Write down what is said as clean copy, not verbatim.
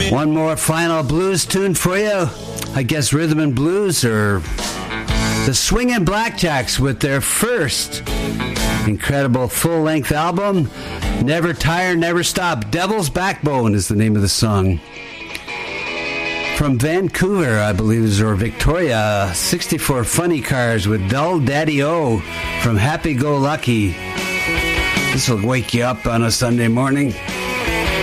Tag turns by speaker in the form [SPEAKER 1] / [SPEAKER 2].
[SPEAKER 1] One more final blues tune for you. I guess rhythm and blues, or the Swingin' Blackjacks with their first incredible full-length album, Never Tire, Never Stop. Devil's Backbone is the name of the song. From Vancouver, I believe, or Victoria, 64 Funny Cars with Dull Daddy-O from Happy Go Lucky. This will wake you up on a Sunday morning.